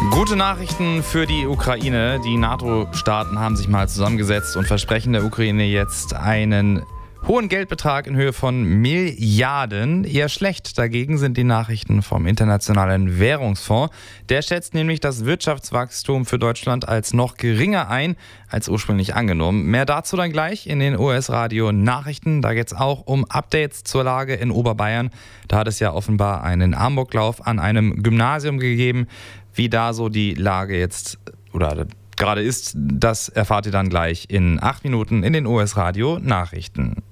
Gute Nachrichten für die Ukraine. Die NATO-Staaten haben sich mal zusammengesetzt und versprechen der Ukraine jetzt einen hohen Geldbetrag in Höhe von Milliarden. Eher schlecht dagegen sind die Nachrichten vom Internationalen Währungsfonds. Der schätzt nämlich das Wirtschaftswachstum für Deutschland als noch geringer ein als ursprünglich angenommen. Mehr dazu dann gleich in den US-Radio-Nachrichten. Da geht es auch um Updates zur Lage in Oberbayern. Da hat es ja offenbar einen Amoklauf an einem Gymnasium gegeben. Wie da so die Lage jetzt oder gerade ist, das erfahrt ihr dann gleich in 8 Minuten in den US-Radio-Nachrichten.